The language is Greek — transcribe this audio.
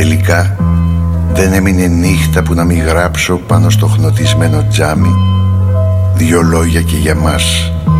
Τελικά δεν έμεινε νύχτα που να μην γράψω πάνω στο χνοτισμένο τζάμι 2 λόγια και για μας